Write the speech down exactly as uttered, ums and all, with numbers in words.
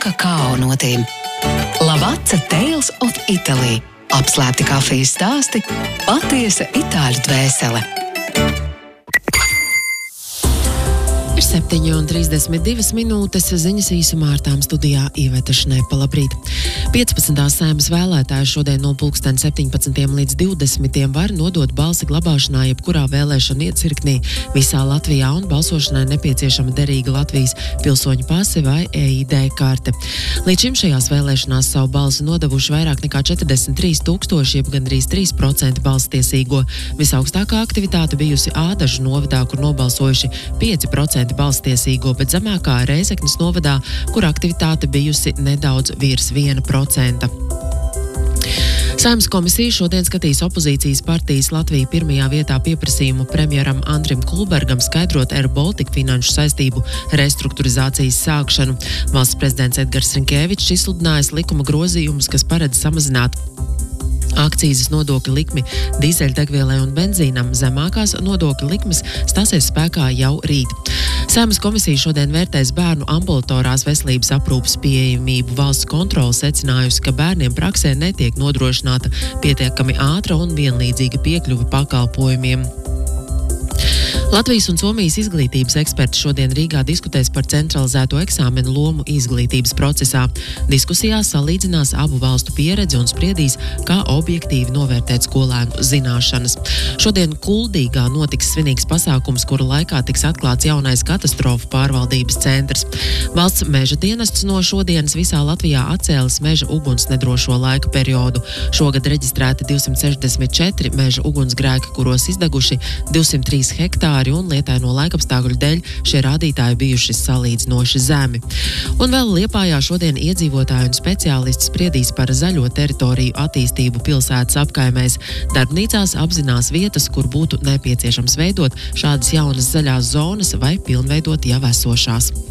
kakao notīm. Lavazza Tales of Italy. Apslēpti kafijas stāsti, patiesa itāļu dvēsele. Ir septiņi un trīsdesmit divas minūtes, ziņas īsumā ar tām studijā Iveta Šnepa. Labrīt! piecpadsmitās Saeimas vēlētāji šodien no pulksten septiņpadsmitiem līdz divdesmitiem var nodot balsi glabāšanā jebkurā vēlēšana iecirknī visā Latvijā, un balsošanai nepieciešama derīga Latvijas pilsoņu pase vai E I D karte. Līdz šim šajās vēlēšanās savu balsi nodevuši vairāk nekā četrdesmit trīs tūkstoši, jeb gandrīz trīs procenti balstiesīgo. Visaugstākā aktivitāte bijusi Ādažu novadā, kur nobalsojuši pieci procenti balstiesīgo, bet zemākā Rēzeknes novadā, kur aktivitāte bijusi nedaudz virs viena procenta. Saeimas komisija šodien skatīs opozīcijas partijas Latvija pirmajā vietā pieprasījumu premjeram Andrim Kulbergam skaidrot Air Baltica finanšu saistību restruktūrizācijas sākšanu. Valsts prezidents Edgars Rinkēvičs izsludinājis likuma grozījumus, kas paredz samazināt akcīzes nodokļu likmi dīzeļdegvielai un benzīnam. Zemākās nodokļu likmes stāsies spēkā jau rīt. Saeimas komisija šodien vērtēs bērnu ambulatorās veselības aprūpes pieejamību. Valsts kontrole secinājusi, ka bērniem praksē netiek nodrošināta pietiekami ātra un vienlīdzīga piekļuve pakalpojumiem. Latvijas un Somijas izglītības eksperti šodien Rīgā diskutēs par centralizēto eksāmenu lomu izglītības procesā. Diskusijās salīdzinās abu valstu pieredzi un spriedīs, kā objektīvi novērtēt skolēnu zināšanas. Šodien Kuldīgā notiks svinīgs pasākums, kura laikā tiks atklāts jaunais katastrofu pārvaldības centrs. Valsts meža dienests no šodienas visā Latvijā atcēlis meža uguns nedrošo laika periodu. Šogad reģistrēti divsimt sešdesmit četri meža ugunsgrēki, kuros izdeguši divsimt trīs hektāri, un lietaino laikapstākļu dēļ šie rādītāji bijuši salīdzinoši zemi. Un vēl Liepājā šodien iedzīvotāji un speciālisti spriedīs par zaļo teritoriju attīstību pilsētas apkaimēs. Darbnīcās apzinās vietas, kur būtu nepieciešams veidot šādas jaunas zaļās zonas vai pilnveidot jau esošās.